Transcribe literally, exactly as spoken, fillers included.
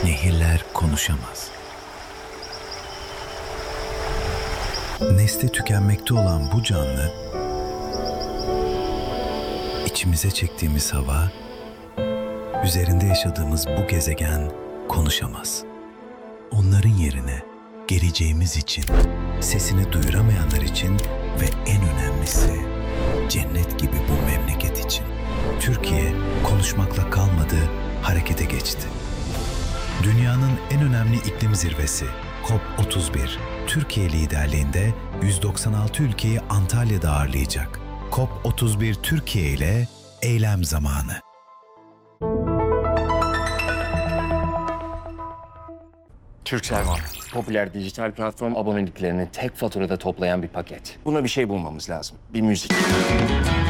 Nehirler konuşamaz. Nesli tükenmekte olan bu canlı, içimize çektiğimiz hava, üzerinde yaşadığımız bu gezegen konuşamaz. Onların yerine geleceğimiz için, sesini duyuramayanlar için ve en önemlisi cennet gibi bu memleket için. Türkiye konuşmakla kalmadı, harekete geçti. Dünyanın en önemli iklim zirvesi COP otuz bir, Türkiye liderliğinde yüz doksan altı ülkeyi Antalya'da ağırlayacak. COP otuz bir Türkiye ile eylem zamanı. Turkcell var. Popüler dijital platform aboneliklerini tek faturada toplayan bir paket. Buna bir şey bulmamız lazım. Bir müzik.